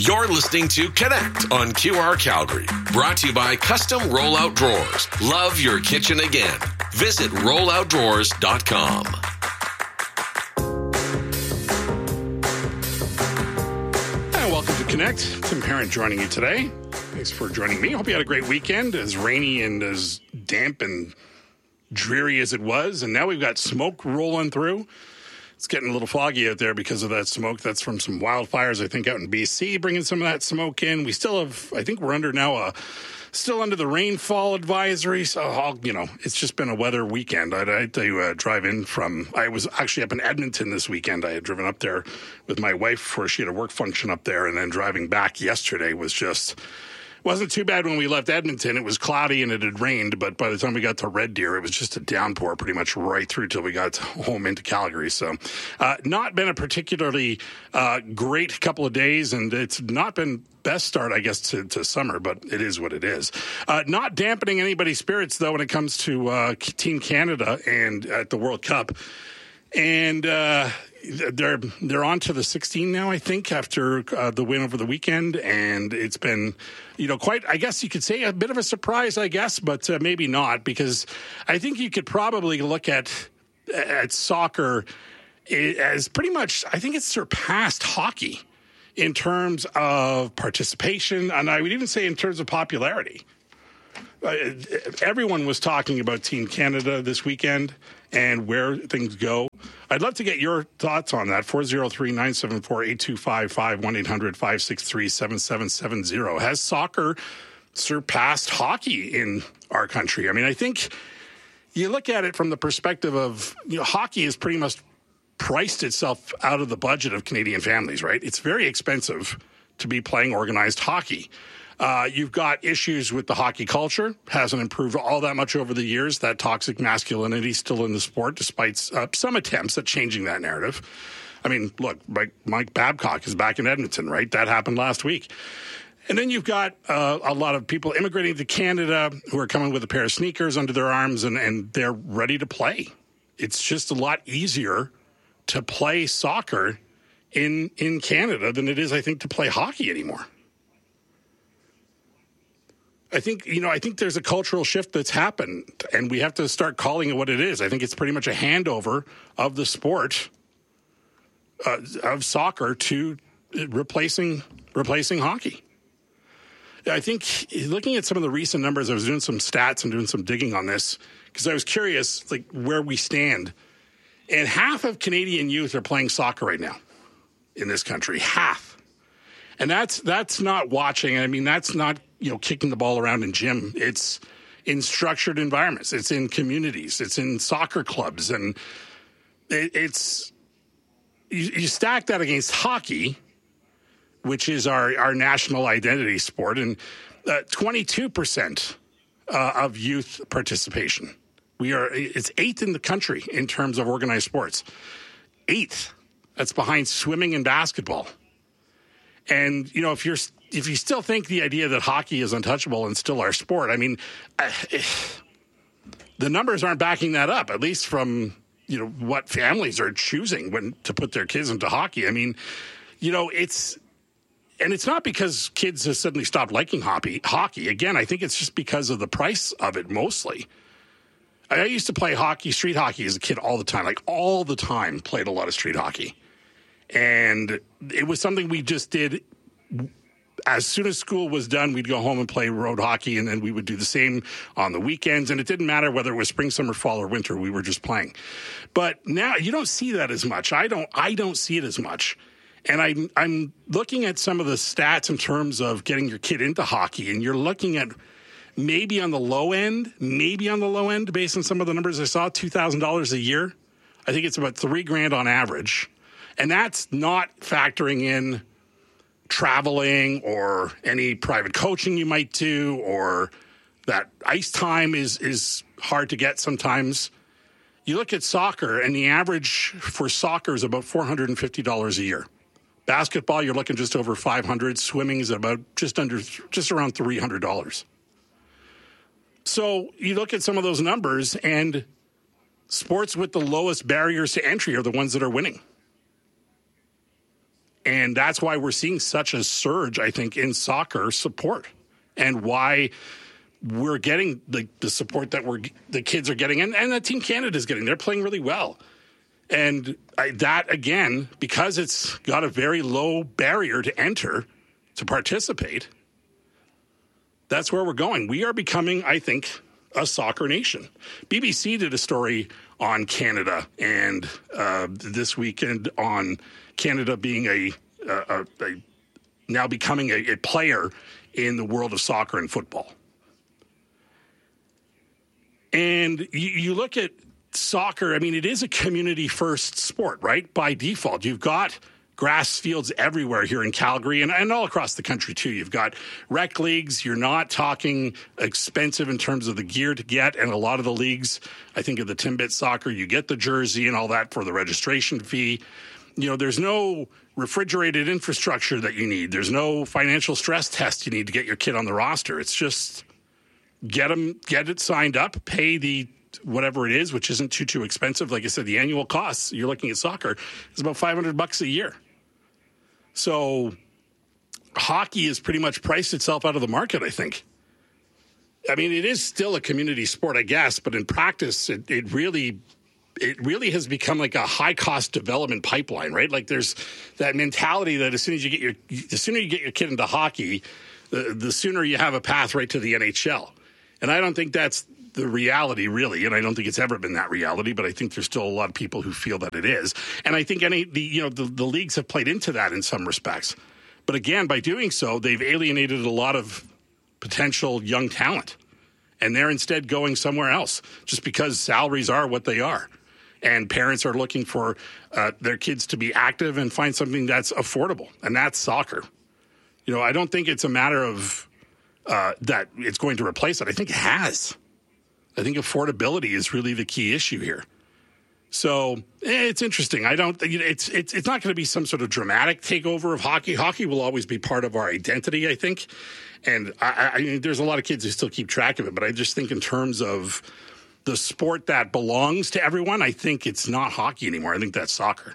You're listening to Connect on QR Calgary. Brought to you by Custom Rollout Drawers. Love your kitchen again. Visit rolloutdrawers.com. And welcome to Connect. Tim Parent joining you today. Thanks for joining me. Hope you had a great weekend, as rainy and as damp and dreary as it was. And now we've got smoke rolling through. It's getting a little foggy out there because of that smoke. That's from some wildfires, I think, out in BC, bringing some of that smoke in. We still have, I think we're under now still under the rainfall advisory. So, it's just been a weather weekend. I tell you, I was actually up in Edmonton this weekend. I had driven up there with my wife for she had a work function up there. And then driving back yesterday wasn't too bad when we left Edmonton. It was cloudy and it had rained, but by the time we got to Red Deer, it was just a downpour pretty much right through till we got home into Calgary. So not been a particularly great couple of days, and it's not been best start, I guess, to summer, but it is what it is. Not dampening anybody's spirits, though, when it comes to Team Canada and at the World Cup. And they're on to the 16 now, I think, after the win over the weekend. And it's been, quite, I guess you could say, a bit of a surprise, I guess, but maybe not, because I think you could probably look at soccer as pretty much, I think it's surpassed hockey in terms of participation. And I would even say in terms of popularity. Everyone was talking about Team Canada this weekend and where things go. I'd love to get your thoughts on that. 403-974-8255, 1-800-563-7770. Has soccer surpassed hockey in our country? I mean, I think you look at it from the perspective of, hockey has pretty much priced itself out of the budget of Canadian families, right? It's very expensive to be playing organized hockey. You've got issues with the hockey culture. Hasn't improved all that much over the years. That toxic masculinity still in the sport, despite some attempts at changing that narrative. I mean, look, Mike Babcock is back in Edmonton, right? That happened last week. And then you've got a lot of people immigrating to Canada who are coming with a pair of sneakers under their arms, and they're ready to play. It's just a lot easier to play soccer in Canada than it is, I think, to play hockey anymore. I think there's a cultural shift that's happened, and we have to start calling it what it is. I think it's pretty much a handover of the sport of soccer to replacing hockey. I think looking at some of the recent numbers, I was doing some stats and doing some digging on this because I was curious, like, where we stand. And half of Canadian youth are playing soccer right now in this country. Half. And that's not watching. I mean, that's not, kicking the ball around in gym. It's in structured environments. It's in communities. It's in soccer clubs. And it's you stack that against hockey, which is our national identity sport, and 22% of youth participation. It's 8th in the country in terms of organized sports. 8th. That's behind swimming and basketball. And, if you still think the idea that hockey is untouchable and still our sport, I mean, the numbers aren't backing that up, at least from, what families are choosing to put their kids into hockey. I mean, it's not because kids have suddenly stopped liking hockey. Again, I think it's just because of the price of it mostly. I used to play street hockey as a kid all the time, played a lot of street hockey. And it was something we just did. As soon as school was done, we'd go home and play road hockey, and then we would do the same on the weekends. And it didn't matter whether it was spring, summer, fall, or winter. We were just playing. But now you don't see that as much. I don't see it as much. And I'm looking at some of the stats in terms of getting your kid into hockey, and you're looking at maybe on the low end, based on some of the numbers I saw, $2,000 a year. I think it's about $3,000 on average. And that's not factoring in traveling or any private coaching you might do, or that ice time is hard to get sometimes. You look at soccer, and the average for soccer is about $450 a year. Basketball, you're looking just over $500. Swimming is about just around $300. So you look at some of those numbers, and sports with the lowest barriers to entry are the ones that are winning. And that's why we're seeing such a surge, I think, in soccer support, and why we're getting the support that the kids are getting, and that Team Canada is getting. They're playing really well. And that, again, because it's got a very low barrier to enter, to participate, that's where we're going. We are becoming, I think, a soccer nation. BBC did a story on Canada, and this weekend on Canada being now becoming a player in the world of soccer and football. And you look at soccer, I mean, it is a community-first sport, right? By default, you've got grass fields everywhere here in Calgary and all across the country, too. You've got rec leagues. You're not talking expensive in terms of the gear to get. And a lot of the leagues, I think of the Timbit soccer, you get the jersey and all that for the registration fee. You know, there's no refrigerated infrastructure that you need. There's no financial stress test you need to get your kid on the roster. It's just get it signed up, pay the whatever it is, which isn't too expensive. Like I said, the annual costs, you're looking at soccer, is about $500 a year. So hockey has pretty much priced itself out of the market, I think. I mean, it is still a community sport, I guess, but in practice, it really has become like a high-cost development pipeline, right? Like there's that mentality that as soon as you get your kid into hockey, the sooner you have a path right to the NHL. And I don't think that's the reality, really, and I don't think it's ever been that reality, but I think there's still a lot of people who feel that it is. And I think the leagues have played into that in some respects. But again, by doing so, they've alienated a lot of potential young talent. And they're instead going somewhere else just because salaries are what they are. And parents are looking for their kids to be active and find something that's affordable, and that's soccer. You know, I don't think it's a matter of that it's going to replace it. I think it has. I think affordability is really the key issue here. So it's interesting. It's not going to be some sort of dramatic takeover of hockey. Hockey will always be part of our identity, I think. And I mean, there's a lot of kids who still keep track of it, but I just think in terms of the sport that belongs to everyone, I think it's not hockey anymore. I think that's soccer.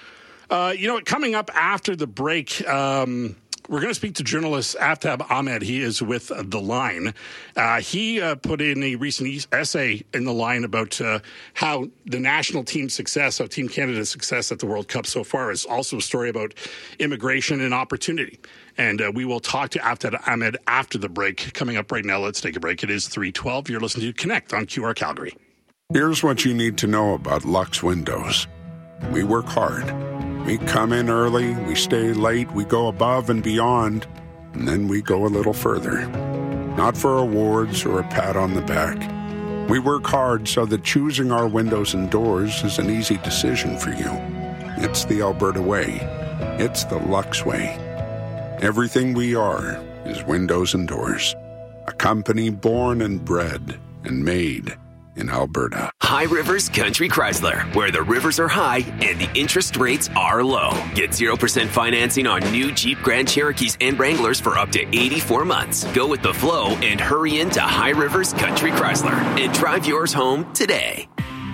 Coming up after the break, we're going to speak to journalist Aftab Ahmed. He is with The Line. He put in a recent essay in The Line about how the national team success, how Team Canada's success at the World Cup so far is also a story about immigration and opportunity. And we will talk to Aftab Ahmed after the break. Coming up right now, let's take a break. It is 3:12. You're listening to Connect on QR Calgary. Here's what you need to know about Lux Windows. We work hard. We come in early, we stay late, we go above and beyond, and then we go a little further. Not for awards or a pat on the back. We work hard so that choosing our windows and doors is an easy decision for you. It's the Alberta way. It's the Lux way. Everything we are is windows and doors. A company born and bred and made in Alberta. High Rivers Country Chrysler, where the rivers are high and the interest rates are low. Get 0% financing on new Jeep Grand Cherokees and Wranglers for up to 84 months. Go with the flow and hurry into High Rivers Country Chrysler and drive yours home today.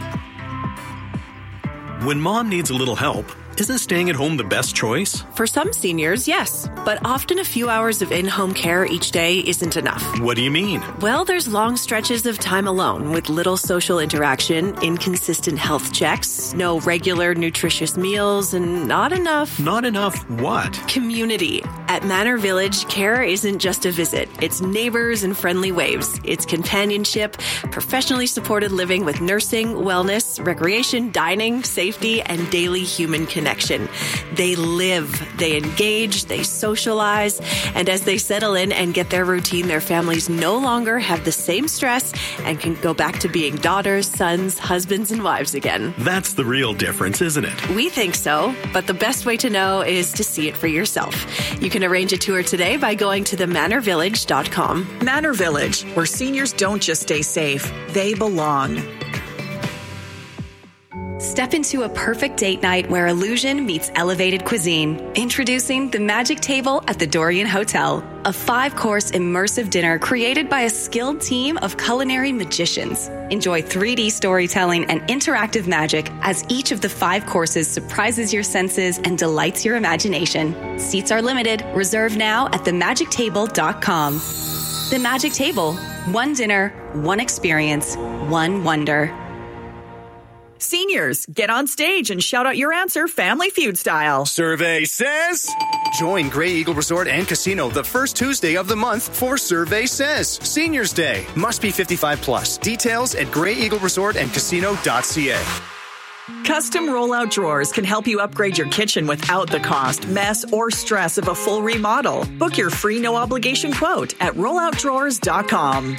When mom needs a little help, isn't staying at home the best choice? For some seniors, yes. But often a few hours of in-home care each day isn't enough. What do you mean? Well, there's long stretches of time alone with little social interaction, inconsistent health checks, no regular nutritious meals, and not enough... Not enough what? Community. At Manor Village, care isn't just a visit. It's neighbors and friendly waves. It's companionship, professionally supported living with nursing, wellness, recreation, dining, safety, and daily human connection. They live, they engage, they socialize, and as they settle in and get their routine, their families no longer have the same stress and can go back to being daughters, sons, husbands, and wives again. That's the real difference, isn't it? We think so, but the best way to know is to see it for yourself. You can arrange a tour today by going to themanorvillage.com. Manor Village, where seniors don't just stay safe, they belong. Step into a perfect date night where illusion meets elevated cuisine. Introducing the Magic Table at the Dorian Hotel, a 5-course immersive dinner created by a skilled team of culinary magicians. Enjoy 3D storytelling and interactive magic as each of the 5 courses surprises your senses and delights your imagination. Seats are limited. Reserve now at themagictable.com. The Magic Table. One dinner, one experience, one wonder. Seniors, get on stage and shout out your answer Family Feud style. Survey says... Join Grey Eagle Resort and Casino the first Tuesday of the month for Survey Says Seniors Day. Must be 55 plus. Details at greyeagleresortandcasino.ca. Custom rollout drawers can help you upgrade your kitchen without the cost, mess, or stress of a full remodel. Book your free no-obligation quote at rolloutdrawers.com.